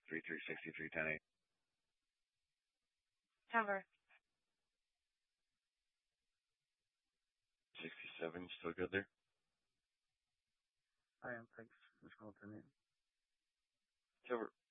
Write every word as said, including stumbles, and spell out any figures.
three three six three ten eight. Cover. sixty-seven, still good there? I am, thanks. Just calling for me. Cover.